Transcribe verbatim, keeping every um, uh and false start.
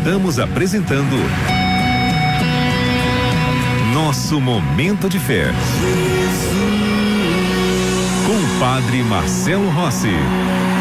Estamos apresentando Nosso Momento de Fé. Com o Padre Marcelo Rossi.